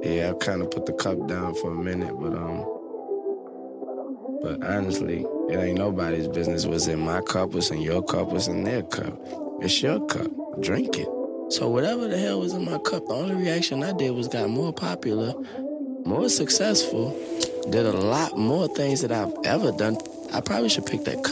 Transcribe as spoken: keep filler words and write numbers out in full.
Yeah, I kind of put the cup down for a minute, but um, but honestly, it ain't nobody's business what's in my cup, what's in your cup, what's in their cup. It's your cup. Drink it. So whatever the hell was in my cup, the only reaction I did was got more popular, more successful, did a lot more things that I've ever done. I probably should pick that cup